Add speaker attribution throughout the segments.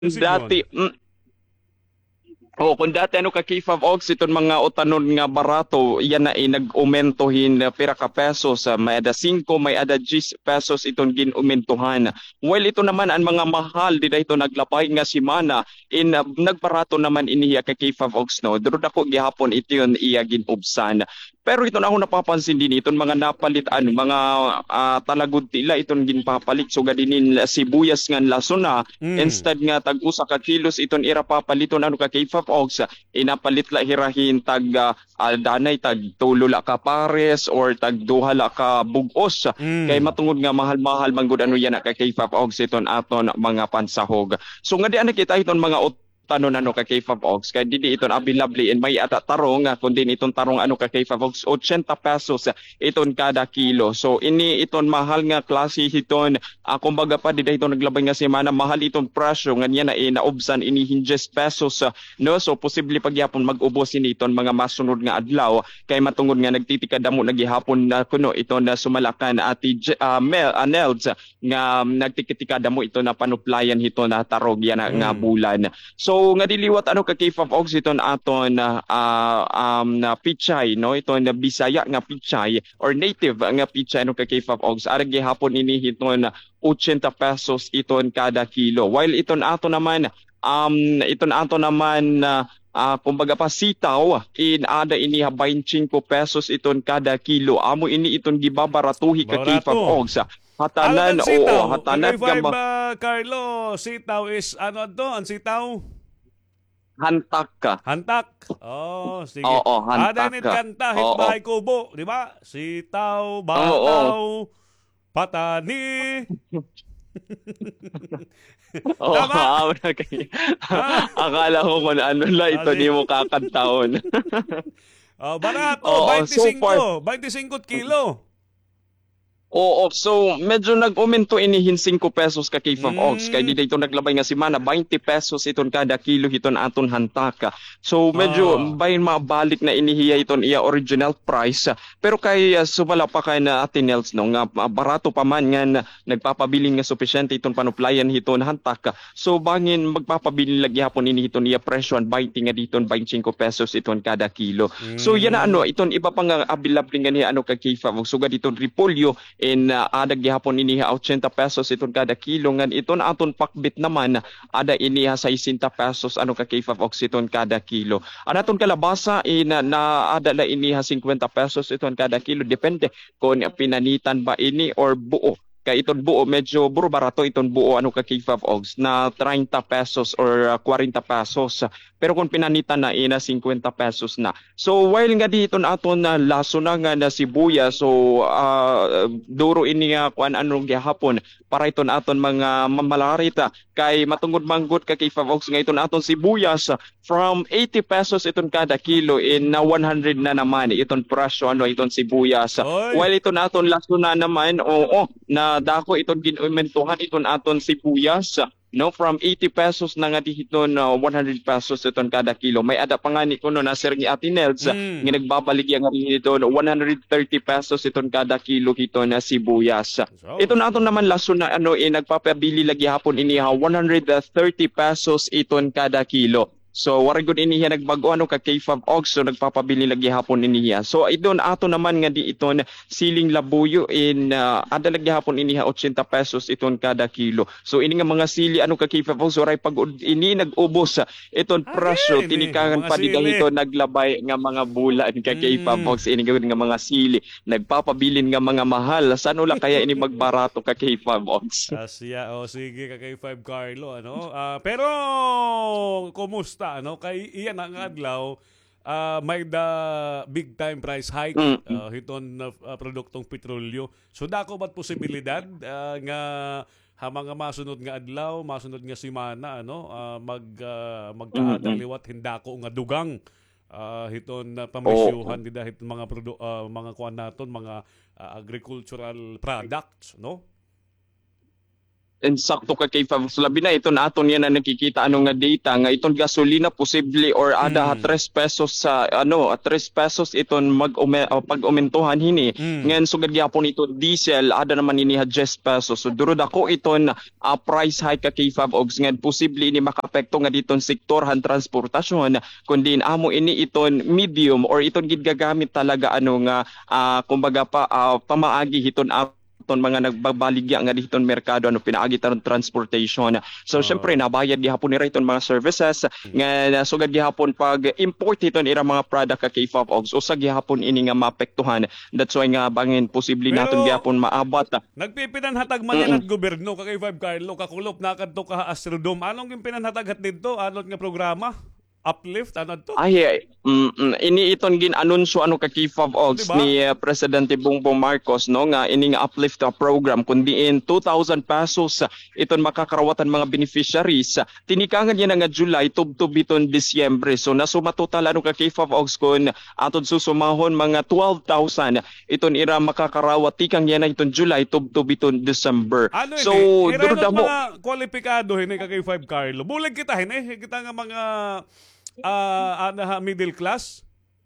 Speaker 1: Dati,
Speaker 2: Posisyon.
Speaker 1: kung dati ano ka K5 Ox, iton mga utanon nga barato, yan na nag-umentohin na pira ka pesos, may ada 5, may ada 10 pesos iton ginumentuhan. While ito naman ang mga mahal, di na ito naglapay nga si Mana, nagbarato naman iniya ka K5 Ox, no? Durod ako gihapon ito yun iya ginubsan. Pero ito na ako napapansin din iton mga napalitan, mga talagod tila iton ginpapalit. So gadinin sibuyas nga laso na,
Speaker 2: Mm.
Speaker 1: instead nga tag usa ka kilos iton ira papaliton ano ka K-pop ox inapalit la hirahin tag aldanay tag tulo la ka pares or tag duha la ka bugos kay
Speaker 2: Mm.
Speaker 1: matungod nga mahal-mahal man gud ano yan na ka K-pop ox iton aton mga pansahog. So nga di ana kita iton mga tanon ano ka K-pop ox kay dili iton available in may ata tarong kundi iton tarong ano ka K-pop ox 80 pesos iton kada kilo. So ini iton mahal nga klase iton. Kumbaga pa di dahito naglabay nga semana mahal itong presyo nga niya na naubsan ini hinjes pesos no, so posible pagyapon mag-ubos ini iton mga masunod nga adlaw kay matungod nga nagtitika damo nagihapon na kuno ito na sumalakan ati Mel Anels nga nagtikitika damo ito na panuplayan hito na tarog yan nga
Speaker 2: Mm.
Speaker 1: bulan. So nga diliwat ano ka K-pop Ox iton aton na pichay no, ito na Bisaya nga pichay or native nga pichay ano ka K-pop Ox arag gihapon ini hiton 80 pesos iton kada kilo. While iton ato naman kumbaga pa sitaw in ada ini 25 pesos iton kada kilo. Amo ini iton gibabaratuhi ka K-pop
Speaker 2: Barato.
Speaker 1: og sa
Speaker 2: Ano
Speaker 1: hatanan
Speaker 2: kan
Speaker 1: oo
Speaker 2: sitaw?
Speaker 1: hatanan
Speaker 2: Kagay
Speaker 1: nga
Speaker 2: 5, Carlo. Sitaw is ano to? Ang sitaw?
Speaker 1: hantak ka.
Speaker 2: Hantak. Oh, sige.
Speaker 1: Oo,
Speaker 2: Ada
Speaker 1: hantak
Speaker 2: nit
Speaker 1: ka.
Speaker 2: kanta hit
Speaker 1: Oo.
Speaker 2: bahay kubo, di ba? Sitaw,
Speaker 1: Oo.
Speaker 2: bataw, patani.
Speaker 1: Oo,
Speaker 2: Tama.
Speaker 1: na kay.
Speaker 2: Ha?
Speaker 1: Akala ko kung ano lang
Speaker 2: Ah,
Speaker 1: ito di mo kakantahon.
Speaker 2: oh, barato,
Speaker 1: Oo, so far
Speaker 2: 25. 25 kilo.
Speaker 1: oo, so medyo nag-umento inihin 5 pesos ka K-Fav Ox. Kaya di
Speaker 2: Hmm.
Speaker 1: dito naglabay nga si Mana, 20 pesos iton kada kilo hiton aton hantaka. So medyo
Speaker 2: Ah.
Speaker 1: bayin mabalik na inihiya iton iya original price. Pero kay sumala pa kay na Ate Nels no, nga barato pa man nga nagpapabilin nga sufisyente iton panuplayan hiton hantaka. So bangin magpapabilin lagi hapon ini hiton iya presyon 20 nga diton 25 pesos iton kada kilo. So yan na ano,
Speaker 2: Hmm.
Speaker 1: iton iba pa nga available nga niya ano ka K-Fav Ox. So diton repolyo in ada gihapon iniha 80 pesos iton kada kilo ngan iton aton pakbit naman ada iniha 60 pesos ano ka K-Fav ox iton kada kilo. Anaton kalabasa na ada la iniha 50 pesos iton kada kilo depende kung pinanitan ba ini or buo. Kay iton buo medyo buro barato iton buo ano ka K-Fav ox na 30 pesos or 40 pesos. Pero kung pinanitan na ina 50 pesos na. So while nga dito na aton na laso na nga na sibuyas so duro ini nga kuan anong gihapon para iton aton mga mamalarita kay matungod manggut ka kay Favox nga iton aton sibuyas from 80 pesos iton kada kilo in na 100 na naman iton presyo ano iton sibuyas.
Speaker 2: Oy.
Speaker 1: While iton aton laso na naman oo na dako iton ginumentuhan iton aton sibuyas no, from 80 pesos na nga dito na 100 pesos iton kada kilo. May ada pa nga ni kuno na Sir ni Atinels nga
Speaker 2: Hmm.
Speaker 1: nagbabalik yang rin ito 130 pesos iton kada kilo hito na sibuyas.
Speaker 2: So,
Speaker 1: Ito na ato naman laso na ano nagpapabili lagi hapon iniha 130 pesos iton kada kilo. So wari gud iniha nagbago ano ka K-Fab Og so nagpapabili lagi hapon iniha. So idon ato naman nga di iton siling labuyo in ada lagi hapon iniha 80 pesos iton kada kilo. So ini nga mga sili ano ka K-Fab Og so ray pag ini nag-ubos iton presyo
Speaker 2: again eh,
Speaker 1: tinikahan
Speaker 2: mga
Speaker 1: pa di
Speaker 2: sili.
Speaker 1: dahito naglabay nga mga bulan ka K-Fab
Speaker 2: Hmm.
Speaker 1: Og ini nga mga sili nagpapabilin nga mga mahal. Saan ula kaya ini magbarato ka K-Fab Og?
Speaker 2: Asya, o sige ka kay Five Carlo, ano? Pero, kumusta, ano? Kay iyan ang adlaw, may the big time price hike hiton na produktong petrolyo. So, dako ba't posibilidad nga mga masunod nga adlaw, masunod nga simana, ano? Magkaadang
Speaker 1: Mm-mm.
Speaker 2: liwat hindako nga dugang hiton na
Speaker 1: Oo.
Speaker 2: pamisyuhan dahil mga kuan naton mga agricultural products, no?
Speaker 1: and sakto ka kay Fab. So, labi na ito na aton yan na nakikita ano nga data nga iton gasolina posible or ada 3 pesos sa 3 pesos iton pag umentuhan hini. Ngayon sugad gyapon ito diesel ada naman ini 10 pesos. So durod ako iton price hike ka kay Fab Ogs nga posible ini makapekto nga diton sektorhan transportasyon kundi amo ini iton medium or iton gid gagamit talaga nga kumbaga pamaagi hiton mga nagbabaligya nga diton merkado pinaagi taron transportation. So syempre nabayad gihapon nila iton mga services nga sugad gihapon pag import iton ira mga product ka K-FAB Ogs usa gihapon ini nga maapektuhan. That's why nga bangin posible naton gihapon maabot.
Speaker 2: Nagpipinanhatag man yan at gobyerno ka K-FAB Carlo kakulop na kadto ka Astrodome. Anong yung pinanhatag dito? Anong nga programa? Uplift ano to?
Speaker 1: Ini iton gin-anunsyo ka K-FAB Ogs
Speaker 2: diba?
Speaker 1: ni Presidente Bongbong Marcos nga ini nga uplift program kundi in 2,000 pesos iton makakarawatan mga beneficiaries. Tinikangan niya nga July tubtub iton Disyembre. So nasuma total ka K-FAB Ogs kun atod susumahon mga 12,000 iton ira makakarawat tikang niya na iton July tubtub iton December.
Speaker 2: So
Speaker 1: duda mo
Speaker 2: mga kwalipikado hini ka K-FAB Carlo. Bulag kita hini kita nga mga middle class?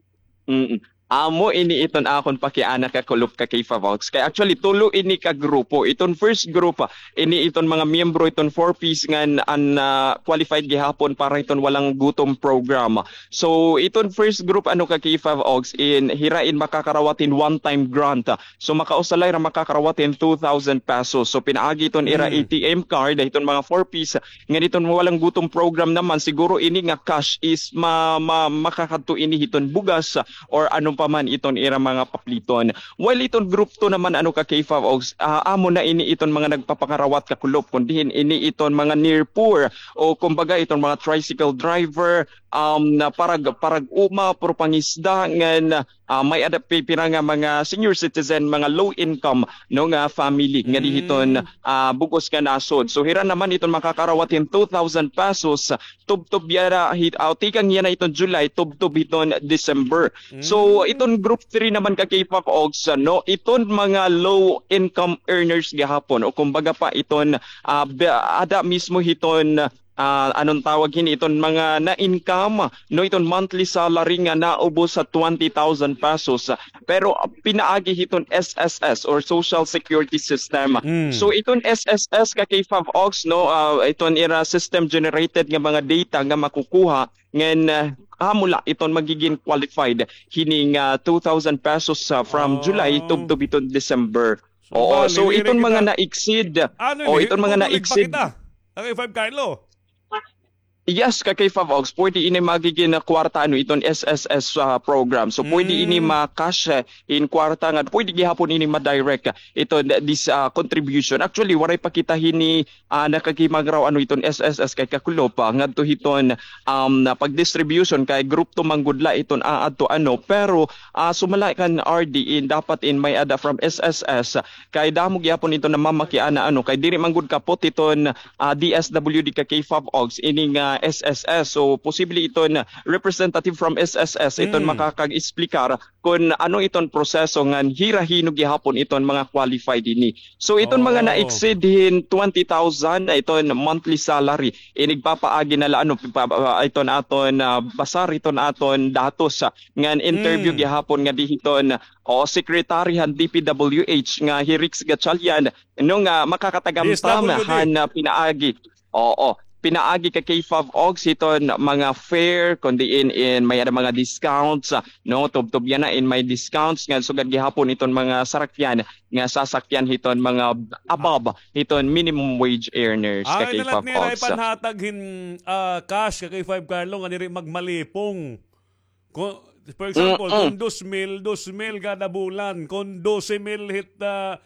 Speaker 2: Amo
Speaker 1: ini iton akon pakiana ka kulop ka kay Favox. Kay actually tulo ini ka grupo. Iton first group ini iton mga miyembro iton 4-piece nga qualified gihapon para iton walang gutom program. So iton first group ka kay Favox in hirain makakarawatin one-time grant. So makausalay ra makakarawatin 2,000 pesos. So pinaagi iton ira ATM card iton mga 4-piece nga iton walang gutom program naman siguro ini nga cash is makakadto ini iton bugas or paman iton ira mga papliton. While iton group to naman ka K-FAB Ogs, amo na ini iton mga nagpapakarawat ka kulop kundihin ini iton mga near poor o kumbaga iton mga tricycle driver na parag uma puro pangisda nga may adapira nga mga senior citizen mga low income nga family nga dihiton bugos ka nasod. So hira naman iton makakarawatin 2,000 pesos tubtob yara tikang yan na iton July tubtob iton December. So iton group 3 naman ka K-FAB Ogs iton mga low income earners gihapon o kumbaga pa iton ada mismo hiton anong tawag hini iton mga na-income iton monthly salary nga naubos sa 20,000 pesos pero pinaagi hiton SSS or Social Security System. So iton SSS ka K-FAB Ogs iton ira system generated nga mga data nga makukuha ngen mula iton magiging qualified hining 2,000 pesos from July tubtob iton December. So iton mga na-exceed iton mga na-exceed
Speaker 2: K-FAB Carlo.
Speaker 1: Yes, ka K-FAB Ogs, pwede ini magiging kwarta iton SSS program. So pwede ini ma-cash in kwarta nga pwede gihapon ini ma-direct ito this contribution. Actually waray pa kita hini nakagimagraw iton SSS kay kakulop ngadto hiton pag-distribution kay group to manggudla iton adto pero sumala kan RD in dapat in may ada from SSS kay damo gihapon ito na mamakiana kay diri manggud kapot iton DSWD ka K-FAB Ogs ini nga SSS. So posible iton representative from SSS iton makakag-explicar kung ano iton proseso nga hirahinog gihapon iton mga qualified ini. So iton mga na-exceed hin 20,000 iton monthly salary inigpapaagi na iton aton basar iton aton datos nga interview gihapon nga dihiton sekretarihan DPWH nga Hirix Gatchalian nga makakatagamtamahan na pinaagi. Pinaagi ka K-FAB Ogs iton mga fair kundi in may mga discounts tubtob yan na in may discounts nga sugad gihapon iton mga sarakyan nga sasakyan hiton mga above hiton minimum wage earners ka K-FAB Ogs.
Speaker 2: Ay panhatag hin cash ka K-FAB Carlo nga diri magmalipong. For example, kung 2,000 kada bulan, kung 12,000 hit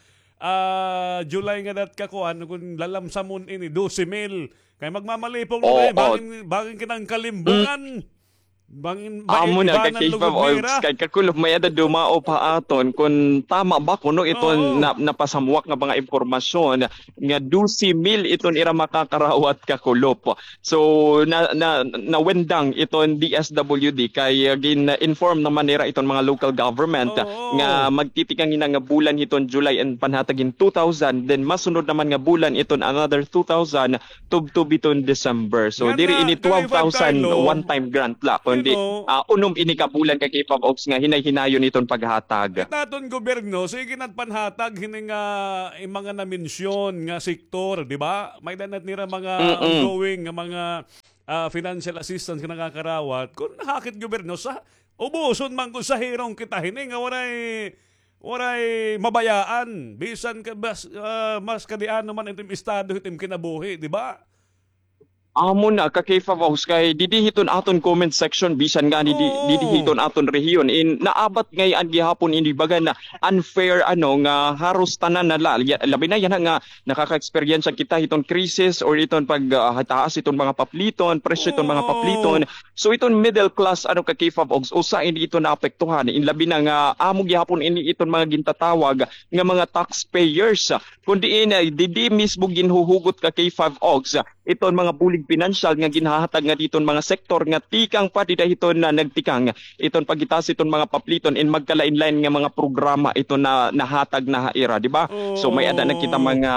Speaker 2: July nga dat kakuan kung lalamsamon ini 12,000 kay magmamalipong baging kinang kalimbungan
Speaker 1: Amo na
Speaker 2: maibanan
Speaker 1: kay
Speaker 2: lugod
Speaker 1: K5
Speaker 2: mera.
Speaker 1: kay kakulob may ada dumao pa aton kung tama ba kuno iton
Speaker 2: Oo.
Speaker 1: napasamuak nga mga impormasyon nga 12,000 iton ira makakarawat kakulop. So nawendang iton DSWD kay gin-inform naman nila iton mga local government nga
Speaker 2: Oo.
Speaker 1: magtitikang ina nga bulan iton July and panhatagin 2,000 then masunod naman nga bulan iton another 2,000 tubtub iton December. So
Speaker 2: Nga
Speaker 1: diri
Speaker 2: na,
Speaker 1: ini
Speaker 2: kay
Speaker 1: 12,000
Speaker 2: Carlo,
Speaker 1: one-time grant la kundi
Speaker 2: know,
Speaker 1: unom ini ka bulan kay K5 Oaks nga hinay-hinayon iton paghatag.
Speaker 2: itaton gobyerno, sige panhatag hining mga namensyon nga sektor, di ba? May danat nila mga ongoing nga mga financial assistance nga nakakarawat. Kung hakit gobyerno sa ubuson man kung sa hirong kita hining nga waray mabayaan. Bisan ka mas kadian naman itim estado itim kinabuhi, di ba?
Speaker 1: Amo na ka K5 Oaks kay didihiton aton comment section bisan nga ni didihiton aton rehiyon in naabat ngayon gihapon ini baga na unfair nga haros tanan na labi na yan nga nakaka-experience kita iton crisis or iton paghataas iton mga papliton presyo iton mga papliton. So iton middle class ka K5 Oaks usa ini iton naapektuhan in labi na nga amo gihapon ini iton mga gintatawag nga mga taxpayers kundi didi mismo ginhuhugot ka K5 Oaks iton mga bulig pinansyal nga ginhahatag nga diton mga sektor nga tikang pa didahiton na nagtikang iton pagitas iton mga papliton in magkalain-lain nga mga programa ito na nahatag na haira, di ba? So may ada na kita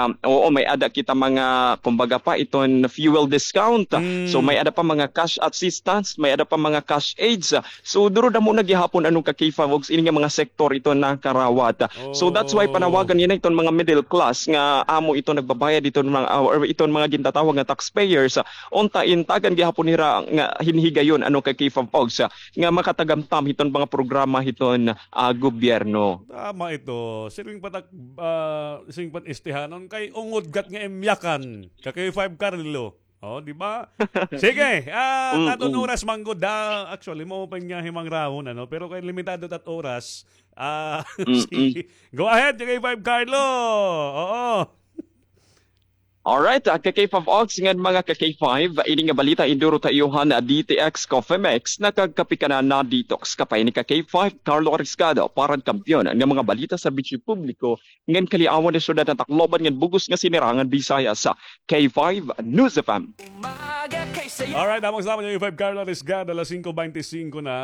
Speaker 1: mga kumbaga pa iton fuel discount. So may ada pa mga cash assistance, may ada pa mga cash aids. So duro da mo nagihapon anong ka K5 Oaks ini nga mga sektor ito na karawat. So that's why panawagan niya iton mga middle class nga amo ito nagbabayad iton mga or iton mga gintatawag nga taxpayers unta intagan gihapon nira nga hinhigayon kay K5 Oaks nga makatagamtam hiton mga programa hiton gobyerno.
Speaker 2: Tama ito. Siling pat istihanon kay ungod gat nga emyakan kay 5 Carlo. Oh, di ba? Sige, aton oras manggod actually mo pa nga himang rawon pero kay limitado tat oras. Sige. Go ahead kay 5 Carlo. Oo.
Speaker 1: Alright, ka-K5 Oaks nga mga ka-K5, ini nga balita induro tayuhan na DTX Coffee Mix nagkagkapikanan na detox kapay ni ka-K5 Carlo Arriscado parang kampyon ng mga balita sa bichi publiko ngan kaliawan na syudad ng Tacloban ngan bugos nga sinirangan Bisaya sa K5 News FM.
Speaker 2: Alright, among sama niyo 5 Carlo Arriscado, alas 5:25 na.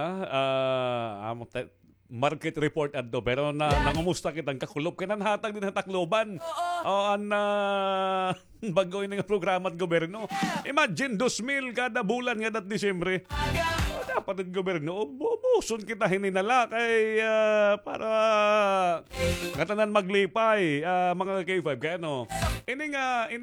Speaker 2: Market report adto pero nangumusta kitang kakulop kinanhatag din sa Tacloban. Bago yung programa at gobyerno. Imagine 2,000 kada bulan nga dat Disyembre. Dapat ang gobyerno bubuson kita hininala kay para ngatanan maglipay mga K5 kaya ini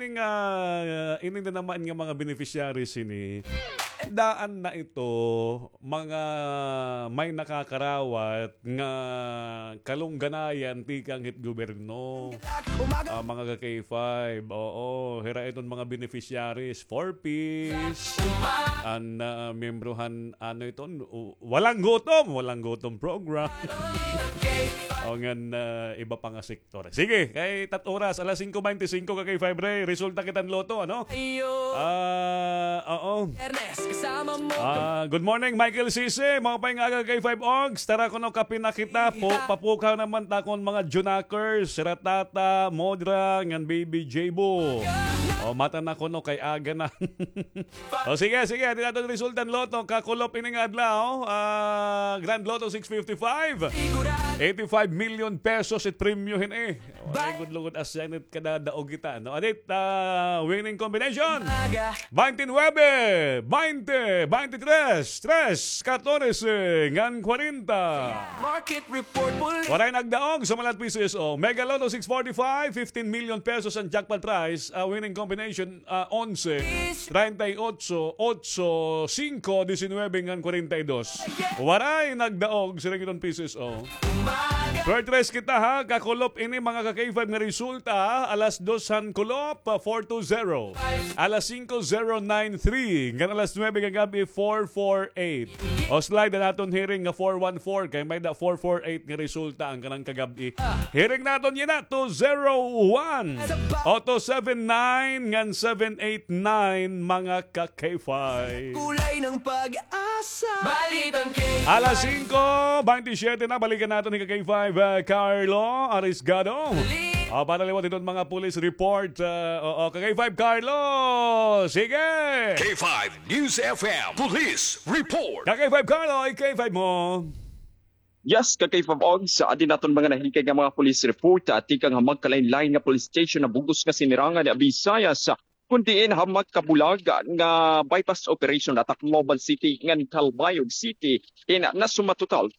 Speaker 2: na naman nga mga beneficiaries ini daan na ito mga may nakakarawat nga kalungganayan tikang hit gobyerno mga K5 hira iton mga beneficiaries 4Ps an membrohan iton walang gutom program ngan iba pa nga sektor. Sige, kay tat oras alas 5:25 ka kay 5 Ray. Resulta kitan loto good morning Michael Sise, mga paingaga kay 5 Ogs. Tara ko kape na kita po papukaw naman takon mga Junakers, Ratata, Modra, ngan Baby Jabo. Mata na ko kay aga na. Sige, di natin resultan loto kakulop ini nga adlaw. Grand Lotto 655. 85 million pesos at premium good lugod assigned kada daog kita adit winning combination 29 20 23 3 14 ngan 40 market report waray nagdaog sa malat PCSO Mega Lotto 645 15 million pesos ang jackpot prize winning combination 11 38 8 5 19 ngan 42 waray nagdaog sa Region PCSO Pertres kita kakulop ini mga ka-K5 nga resulta alas 2 kulop 420 alas 5093 ngan alas 9 kagabi 448 slide na naton hearing nga 414 kay may da 448 nga resulta ang kanang kagabi hearing naton yun na 201 279 ngan 789 mga ka-K5 Bye-bye.
Speaker 3: Kulay ng pag-asa. Balitang K5.
Speaker 2: Alas 5:27 na, balikan natin ni K5 Carlo Arisgado. Para liwat ito mga police report. K5 Carlo, sige!
Speaker 4: K5 News FM Police Report.
Speaker 2: K5 Carlo, K5 mo.
Speaker 1: Yes, kakay-5 sa adin naton mga nahikay nga mga police report at ikang hamag kalain-lain nga police station na bugos nga sinirangan ni Visayas kundiin hamag kabulag nga bypass operation at Global City nga Calbayog City na sumatotal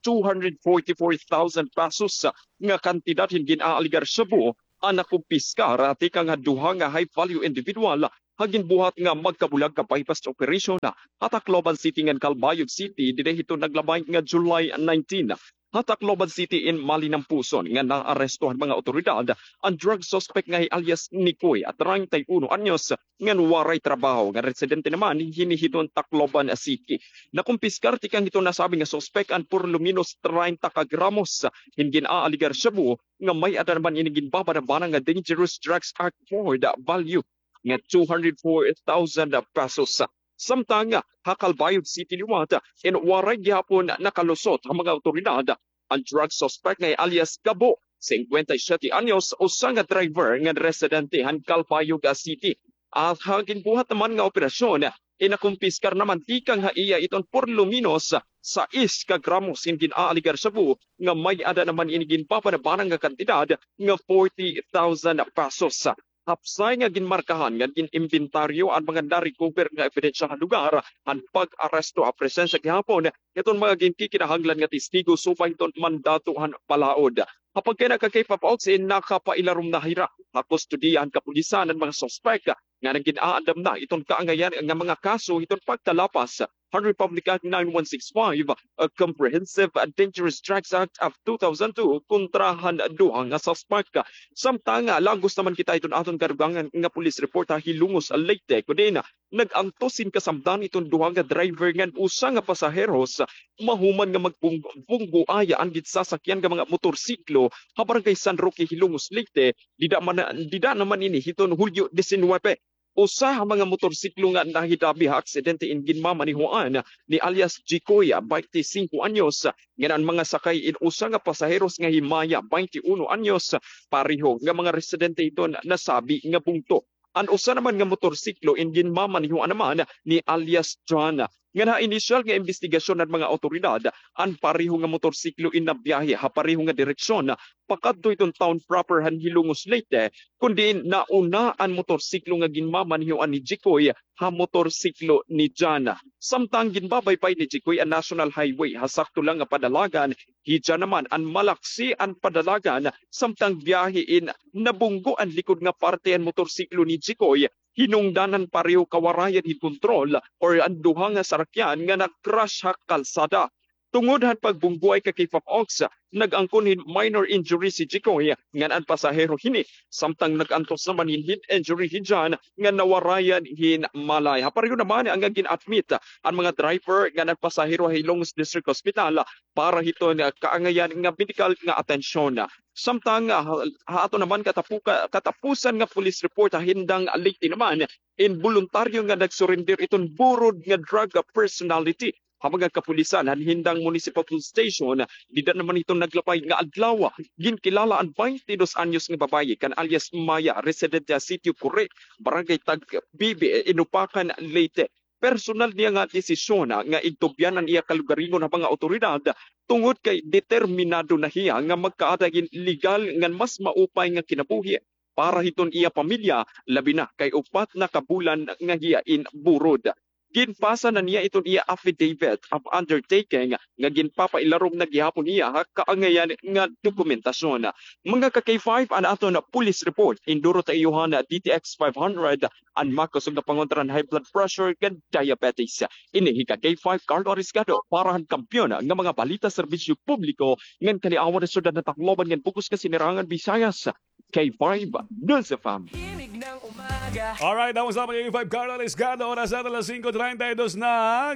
Speaker 1: 244,000 pesos nga kantidad hingin aaligar Cebu ang nakumpiskar at ikang duha nga high value individual hagin buhat nga magkabulag ka bypass operation at Global City nga Calbayog City didahito naglabay nga July 19. Hatak Global City in Malinampuson nga naarestohan mga otoridad ang drug suspect nga alias Nikoy at 31 anyos nga waray trabaho nga residente naman hinihiton Tacloban City. Nakumpiskar tikang ito nasabi nga suspect ang por luminos 30 ka gramos hingin aaligar Cebu nga may ada naman inigin babanabanang nga Dangerous Drugs Act for the value nga 204,000 pesos. Samtang Calbayog City liwat in waray gihapon nakalusot ang mga otoridad ang drug suspect nga alias Gabo, 57 anyos, usa nga driver nga residente han Calbayog City. At hagin buhat naman nga operasyon inakumpiskar naman tikang haiya iton por luminos sa ka gramos hingin aaligar Cebu nga may ada naman inigin papanabanang nga kantidad nga 40,000 pesos. Hapsay nga ginmarkahan nga gin-inventaryo ang mga na-recover nga ebidensya sa lugar ang pag-aresto a presensya gihapon iton mga ginkikinahanglan nga testigo supay iton mandatuhan palaod. Kapag kaya nakakipapauts nakapailarom na hira kakustudiyan kapulisan ang mga suspect nga nagin-aandam na iton kaangayan nga mga kaso iton pagtalapas Republic Act 9165, a Comprehensive and Dangerous Drugs Act of 2002 kontrahan duha nga suspect. Samtang lagos naman kita iton aton karugangan nga police report hilungos Leyte kundi nagantosin kasamdan iton duha nga driver nga usa nga pasaheros mahuman nga magbunggo aya ang gitsasakyan nga mga motorsiklo habarang kay San Roque hilungos Leyte dida naman ini hiton Hulyo 19. Usa ang mga motorsiklo nga nahidabi ha aksidente in ginmamanihuan ni alias Jikoy, 25 anyos. Nganan mga sakay in usa nga pasaheros nga himaya, 21 anyos. Pareho nga mga residente ito nasabi nga bungto. Ang usa naman nga motorsiklo in ginmamanihuan naman ni alias John. Nga na initial nga investigasyon ng mga otoridad, ang pareho nga motorsiklo in nabiyahe ha pareho nga direksyon pakadto itong town proper han hilungos Leyte kundi nauna ang motorsiklo nga ginmamanhiuan ni Jikoy ha motorsiklo ni John. Samtang ginbabaybay ni Jikoy ang National Highway ha sakto lang nga padalagan, hidya naman ang malaksi ang padalagan samtang biyahe in nabunggo ang likod nga parte ang motorsiklo ni Jikoy. Hinungdanan pareho kawarayan kontrol or ang duha nga sarakyan nga nag-crash ha kalsada. Tungod han pagbungguay ka kay Ox, nag-angkon minor injury si Jikoy nga ang pasahero hini. Samtang nag-antos naman hid injury hidyan nga nawarayan hin malay. Pareho naman ang gin-admit ang mga driver nga nagpasahero Hilongos District Hospital para hiton kaangayan nga medical nga atensyon. Samtang ato naman katapusan nga police report hindang Leyte naman involuntaryo nga nagsurrender iton burod nga drug personality. Hamang kapulisan han hindang municipal police station dida naman itong naglapay nga adlaw ginkilala ang 22 anyos nga babaye kan alias Maya resident sa Sitio Cure barangay Tagbibi Inupakan Leyte. Personal niya nga desisyon nga igtubyanan iya kalugaringon ng mga otoridad tungod kay determinado na hiya nga magkaadagin legal nga mas maupay nga kinabuhi para hiton iya pamilya labi na kay upat na kabulan nga hiya in burod. Ginpasa na niya itong iya affidavit of undertaking nga ginpapailarom na gihapon niya kaangayan nga dokumentasyon. Mga ka-K5 ang aton police report induro ta iyuhan DTX 500 ang makosog na pangontran high blood pressure and diabetes. Ini ka-K5 Carlo Arisgado parahan kampyon nga mga balita serbisyo publiko ngan kaniawan na syudad na Tacloban ngan bukus ka sinirangan Visayas. K5 News FM.
Speaker 2: Alright, ako sa mga K5 Carlo Arisgado, oras na alas 5:32 na.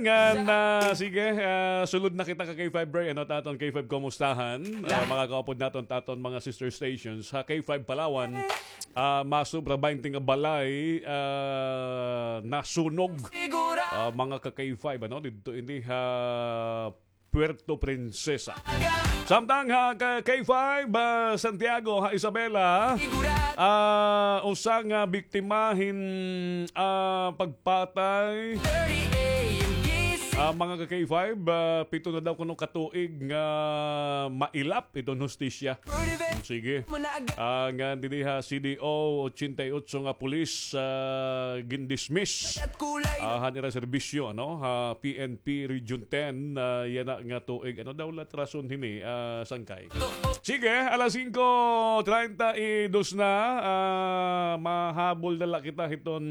Speaker 2: Sige, sulod na kita ka K5 Bray, taton K5 kumustahan. Mga kaupod naton taton mga sister stations. Sa K5 Palawan, masubra 20 nga balay, nasunog. mga ka-K5 ano dito ini Puerto Princesa. Samtang K5 Santiago Isabela usang biktimahin pagpatay mga ka-K5 pito na daw kuno katuig nga mailap itong hustisya. Sige. Nga diniha CDO 88 nga pulis gindismiss hanira serbisyo ano PNP Region 10 yana nga tuig ano daw latrason hini sangkay. Sige, alas 5:32 na mahabol dala kita hiton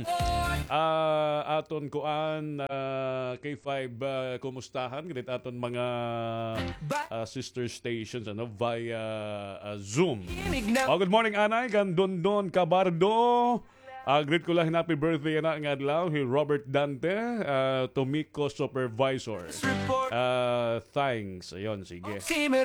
Speaker 2: aton kuan K5 kumustahan ganit aton mga sister stations ano via Zoom. Good morning Anay kan Dondon Cabardo. Greet ko lang happy birthday na nga adlaw si Robert Dante Tomiko Supervisor. Thanks. Ayun, sige.